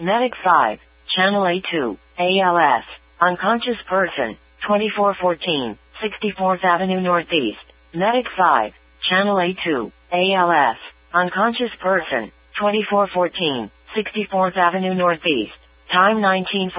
Medic 5, Channel A2, ALS, unconscious person, 2414, 64th Avenue Northeast. Medic 5, Channel A2, ALS, unconscious person, 2414, 64th Avenue Northeast. Time 19